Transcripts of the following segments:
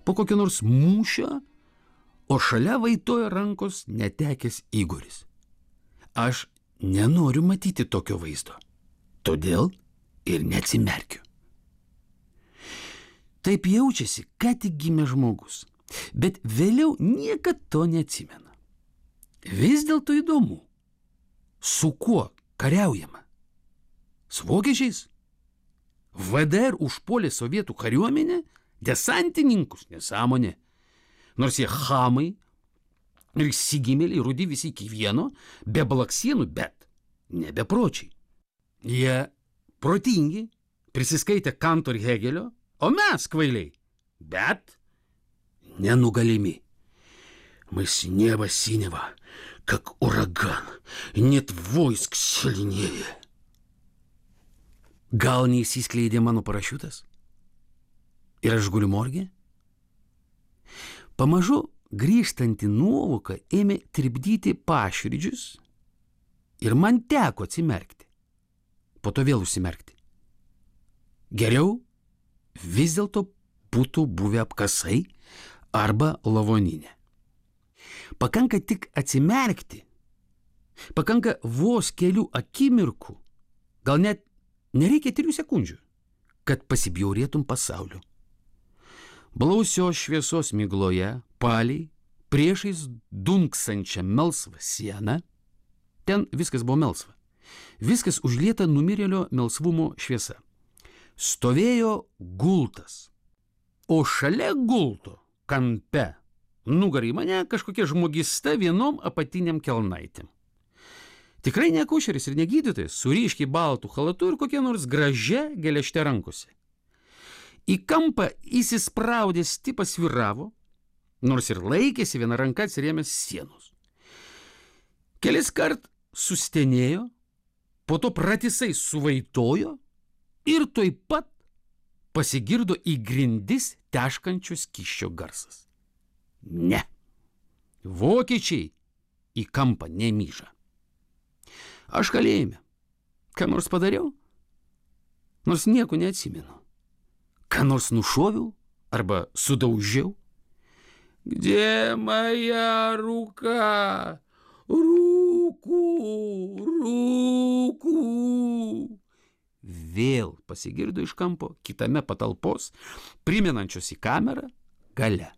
po kokio nors mūšio, o šalia vaitoja rankos netekęs Igoris. Aš nenoriu matyti tokio vaizdo, todėl ir neatsimerkiu. Taip jaučiasi, ką tik gimė žmogus, bet vėliau niekad to neatsimena. Vis dėlto įdomu, su kuo kariaujama? Su vokiečiais? VDR užpuolė sovietų kariuomenę, desantininkus, nesąmonė. Nors jie chamai ir sigimėliai rudi visi iki vieno, be blaksienų, bet ne bepročiai. Jie protingi, prisiskaitę Kanto ir Hegelio, o mes kvailiai, bet неnugalimi. Мы с неба синего, как ураган, нет войск сильнее. Gal neįsiskleidė mano parašiutas? Ir aš guliu morge? Pamažu grįžtanti nuovoka ėmė tripdyti paširdžius ir man teko atsimerkti. Po to vėl užsimerkti. Geriau vis dėlto būtų buvę apkasai arba lavoninė. Pakanka tik atsimerkti, pakanka vos kelių akimirkų, gal net nereikia 3 sekundžių, kad pasibjaurėtum pasauliu. Blausios šviesos migloje, palei, priešais dunksančią melsvą sieną, ten viskas buvo melsva, viskas užlieta numirėlio melsvumo šviesa. Stovėjo gultas, o šalia gulto kampe nugarai mane kažkokia žmogista vienom apatiniam kelnaitėm. Tikrai ne akušeris ir ne gydytojas, su ryškiai baltų chalatu ir kokia nors gražia geležte rankose. Į kampą įsispraudęs tipas sviravo, nors ir laikėsi viena ranka atsirėmęs sienos. Kelis kart sustenėjo, po to pratisai suvaitojo ir tuoj pat pasigirdo į grindis teškančio skysčio garsas. Ne, vokiečiai į kampą nemyža. Aš kalėjime. Ką nors padariau? Nors nieko neatsimenu. Ką nors nušoviau arba sudaužiau? Где моя рука? Руку, руку. Vėl pasigirdo iš kampo kitame patalpos, primenančios į kamerą, gale.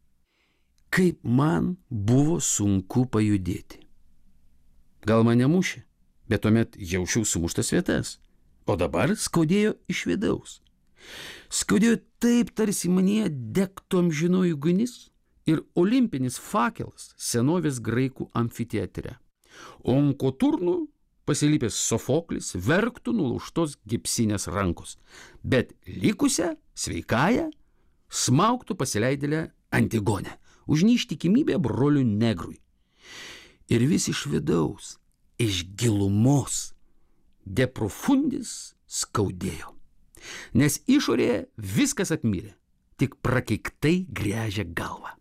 Kaip man buvo sunku pajudėti. Gal mane mušė, bet tuomet jaučiau sumuštas vietas, o dabar skaudėjo iš vidaus. Skaudėjo taip, tarsi manyje degtų amžinoji ugnis ir olimpinis fakelas senovės graikų amfiteatre. O ant koturnų pasilypęs Sofoklis verktų nulaužtos gipsinės rankos, bet likusią, sveikąją, smaugtų pasileidėlę Antigonę už neištikimybę broliui negrui. Ir vis iš vidaus, iš gilumos, de profundis skaudėjo. Nes išorėje viskas apmirė, tik prakeiktai gręžia galvą.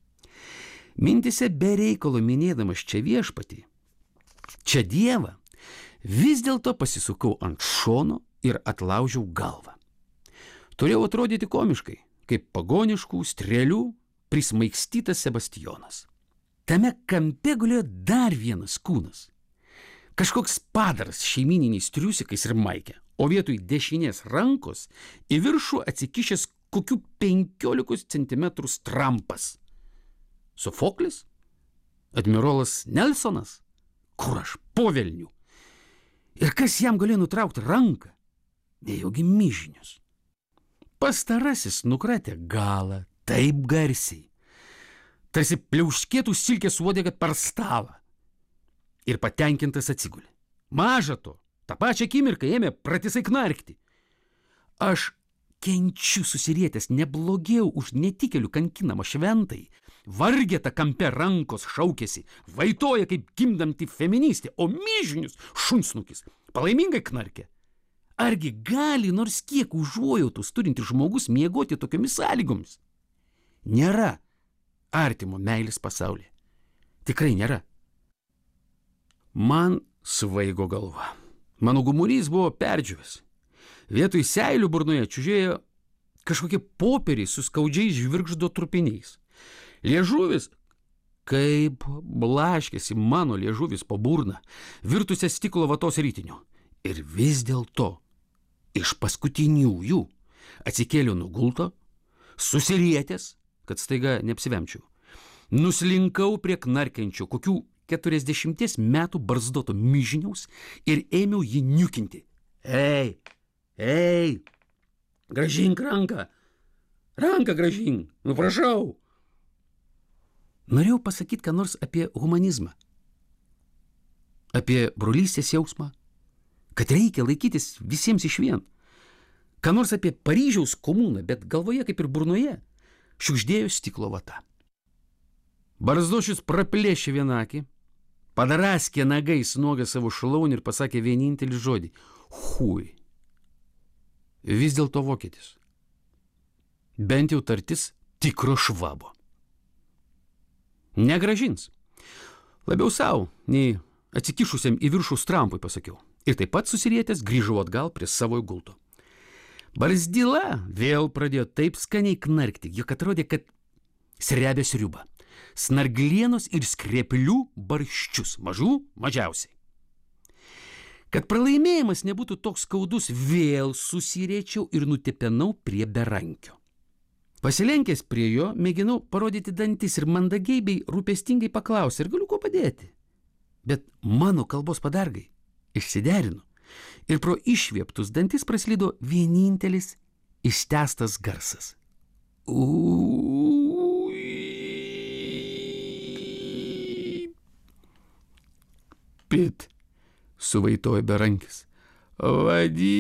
Mintise be reikalo minėdamas čia viešpatį, čia Dievą, vis dėlto pasisukau ant šono ir atlaužiau galvą. Turėjau atrodyti komiškai, kaip pagoniškų strėlių prismaigstytas Sebastijonas. Tame kampe gulėjo dar vienas kūnas. Kažkoks padaras šeimininiais triusikais ir maike, o vietoj dešinės rankos į viršų atsikišęs kokių 15 centimetrų strampas. Sofoklis? Admirolas Nelsonas? Kur aš po velnių? Ir kas jam galėjo nutraukti ranką? Nejaugi mižinius. Pastarasis nukratė galą taip garsiai, tarsi pliauškėtų silkės uodegą per stalą. Ir patenkintas atsigulė. Maža to, tą pačią akimirką ėmė pratisai knarkti. Aš kenčiu susirietęs neblogiau už netikėlių kankinamą šventai. Vargeta kampe rankos šaukėsi, vaitoja kaip gimdanti feministė, o mižinius šunsnukis palaimingai knarkė. Argi gali nors kiek užuojautos turintis žmogus miegoti tokiomis sąlygomis? Nėra artimo meilės pasaulyje. Tikrai nėra. Man svaigo galva. Mano gumurys buvo perdžiūvęs. Vietoj seilių burnoje čiužėjo kažkokie popieriai su skaudžiais žvirgždo trupiniais. Liežuvis, kaip blaškėsi mano liežuvis po burną, virtusią stiklo vatos rytinio. Ir vis dėlto iš paskutiniųjų atsikėliau nuo gulto, susirietęs, kad staiga neapsivemčiau. Nuslinkau prie knarkiančio kokių 40 metų barzdoto mižiniaus ir ėmiau jį niukinti. Ei, grąžink ranką, grąžink, prašau. Norėjau pasakyti ką nors apie humanizmą, apie brolystės jausmą, kad reikia laikytis visiems išvien. Ką nors apie Paryžiaus komuną, bet galvoje kaip ir burnoje šiugždėjo stiklo vata. Barzdošius praplėšė vienakį, padaraskė nagais nuogą savo šlaunį ir pasakė vienintelį žodį – hui. Vis dėlto vokietis. Bent jau tartis tikro švabo. Negrąžins. Labiau savo, nei atsikišusiam į viršų strampui pasakiau. Ir taip pat susirietęs grįžau atgal prie savojo gulto. Barzdyla vėl pradėjo taip skaniai knarkti, jog atrodė, kad srebia sriubą. Snarglienos ir skreplių barščius, mažiausiai. Kad pralaimėjimas nebūtų toks skaudus, vėl susiriečiau ir nutepenau prie berankio. Pasilenkęs prie jo, mėginau parodyti dantis ir mandagiai bei rūpestingai paklausė, ar galiu ko padėti. Bet mano kalbos padargai išsiderino ir pro išvieptus dantis praslydo vienintelis ištęstas garsas. Pit, suvaitojo berankis. Vady.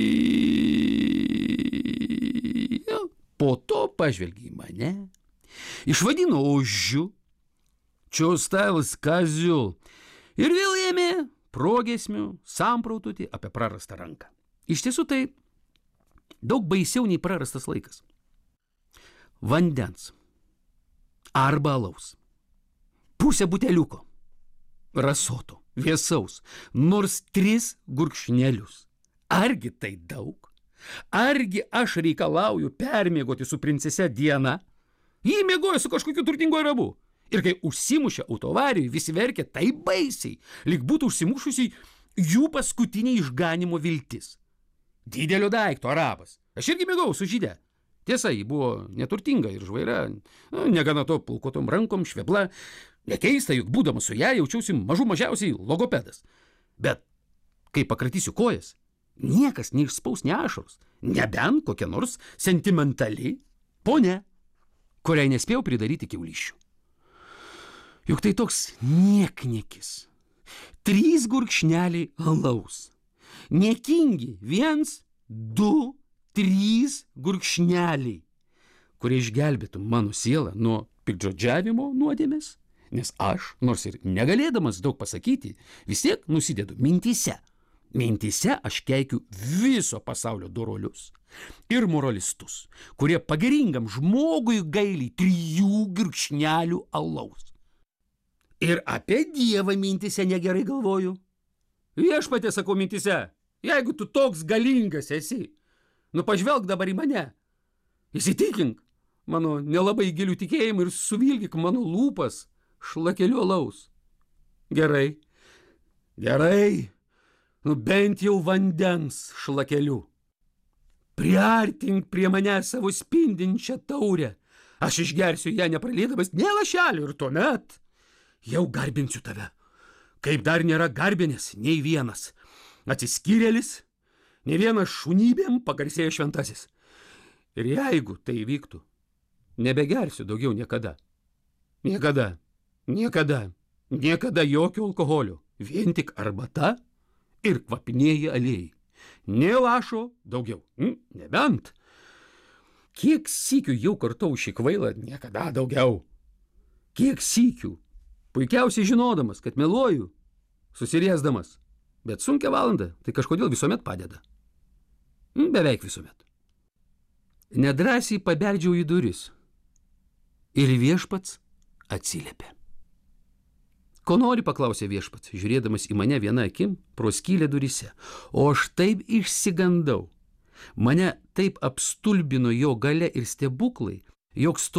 Po to pažvelgė į mane, išvadino ožiu, čiostailas kaziu ir vėl ėmė progesmių samprautoti apie prarastą ranką. Iš tiesų tai daug baisiau nei prarastas laikas. Vandens arba alaus, pusę buteliuko, rasoto, vėsaus, nors 3 gurkšnelius. Argi tai daug? Argi aš reikalauju permiegoti su princese Diana? Ji miegojo su kažkokiu turtingu arabu. Ir kai užsimušė autoavarijai, visi verkė taip baisiai, lyg būtų užsimušusi jų paskutinė išganimo viltis. Didelio daikto arabas. Aš irgi mėgau su žyde. Tiesa, ji buvo neturtinga ir žvaira, negana to plaukotom rankom, švebla. Nekeista, juk būdamas su ją jaučiausi mažiausiai logopedas. Bet kai pakratysiu kojas, niekas neišspaus ne ašaros, nebent kokia nors sentimentali ponia, kuriai nespėjau pridaryti kiaulyšių. Juk tai toks niekniekis. 3 gurkšneliai alaus. Niekingi 1, 2, 3 gurkšneliai, kurie išgelbėtų mano sielą nuo piktžodžiavimo nuodėmės, nes aš, nors ir negalėdamas daug pasakyti, vis tiek nusidedu mintyse. Mintyse aš keikiu viso pasaulio dorolius ir moralistus, kurie pagiringam žmogui gaili 3 gurkšnelių alaus. Ir apie Dievą mintyse negerai galvoju. Viešpatie, sakau mintyse, jeigu tu toks galingas esi, pažvelk dabar į mane. Įsitikink mano nelabai gilių tikėjimų ir suvilgyk mano lūpas šlakeliu alaus. Gerai, bent jau vandens šlakeliu. Priartink prie mane savo spindinčią taurę. Aš išgersiu ją nepraliedamas nė lašelio ir tuomet jau garbinsiu tave. Kaip dar nėra garbinės nei vienas atsiskyrėlis, nei vienas šunybėm pagarsėjo šventasis. Ir jeigu tai vyktų, nebegersiu daugiau niekada. Niekada jokio alkoholio. Vien tik arbata ir kvapnieji aliejai. Nė lašo daugiau. Nebent. Kiek sykių jau kartau šį kvailą, niekada daugiau. Kiek sykių. Puikiausiai žinodamas, kad meluoju, susiriesdamas. Bet sunkia valanda, tai kažkodėl visuomet padeda. Beveik visuomet. Nedrąsiai pabeldžiau į duris. Ir viešpats atsiliepė. Ko nori, paklausė viešpats, žiūrėdamas į mane viena akim pro skylę duryse. O aš taip išsigandau, Mane taip apstulbino jo galia ir stebuklai, jog